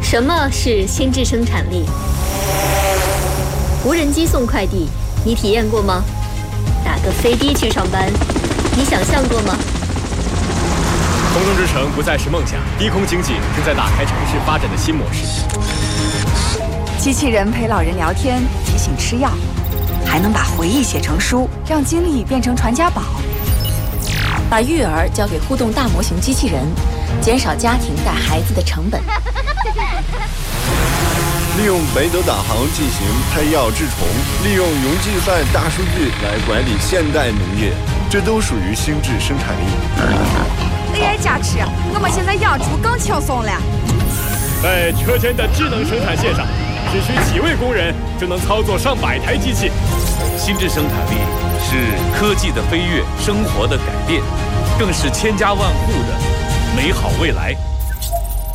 什么是心智生产力？无人机送快递，你体验过吗？打个飞的去上班，你想象过吗？ 空中之城不再是梦想，低空经济正在打开城市发展的新模式。 机器人陪老人聊天，提醒吃药，还能把回忆写成书，让经历变成传家宝。 把育儿交给互动大模型机器人，减少家庭带孩子的成本。 利用北斗导航进行配药治虫，利用云计算大数据来管理现代农业，这都属于心智生产力。 AI 加持，我们现在养猪更轻松了。 在车间的智能生产线上，只需几位工人就能操作上百台机器。 心智生产力是科技的飞跃，生活的改变，更是千家万户的美好未来。